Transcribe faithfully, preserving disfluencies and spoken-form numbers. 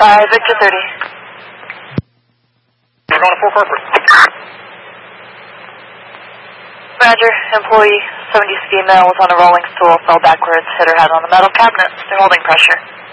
by Victor thirty. We're going to full corporate. Roger, employee seventy female was on a rolling stool, fell backwards, hit her head on the metal cabinet. They're holding pressure.